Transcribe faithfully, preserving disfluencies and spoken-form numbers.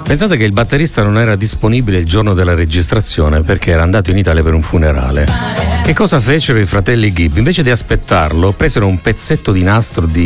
Pensate che il batterista non era disponibile il giorno della registrazione perché era andato in Italia per un funerale. Che cosa fecero i fratelli Gibb? Invece di aspettarlo, presero un pezzetto di nastro di